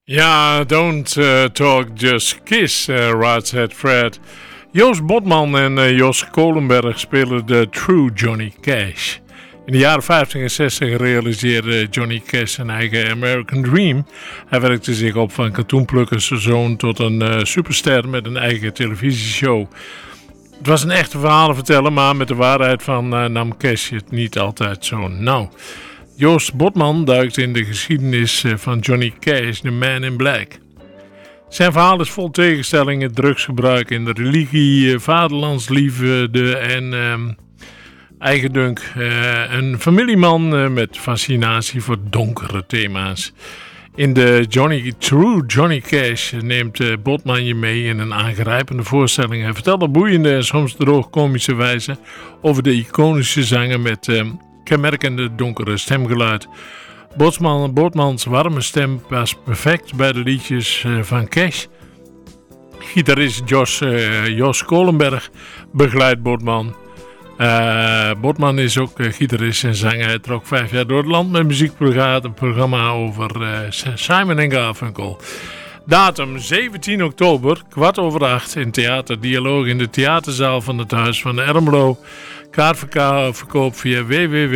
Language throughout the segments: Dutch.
Ja, don't talk, just kiss, right said Fred. Joost Botman en Jos Kolenberg spelen de True Johnny Cash. In de jaren 50 en 60 realiseerde Johnny Cash zijn eigen American Dream. Hij werkte zich op van katoenplukkerszoon tot een superster met een eigen televisieshow. Het was een echte verhalenverteller, maar met de waarheid van nam Cash het niet altijd zo nauw. Joost Botman duikt in de geschiedenis van Johnny Cash, The Man in Black. Zijn verhaal is vol tegenstellingen, drugsgebruik in de religie, vaderlandsliefde en eigendunk. Een familieman met fascinatie voor donkere thema's. In de True Johnny Cash neemt Botman je mee in een aangrijpende voorstelling. Hij vertelt op boeiende en soms droogkomische wijze over de iconische zanger met kenmerkende donkere stemgeluid. Botmans warme stem past perfect bij de liedjes van Cash. Gitarist Jos Kolenberg begeleidt Botman. Botman is ook gitarist en zanger. Hij trok 5 jaar door het land met muziekprogramma over Simon & Garfunkel. Datum 17 oktober, 7:15 in Theater Dialoog in de theaterzaal van het Huis van Ermelo. Kaartverkoop via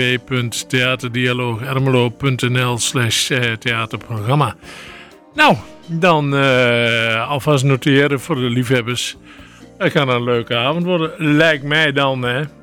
www.theaterdiyaloogermelo.nl/theaterprogramma. Nou, dan alvast noteren voor de liefhebbers. Het gaat een leuke avond worden, lijkt mij dan, hè.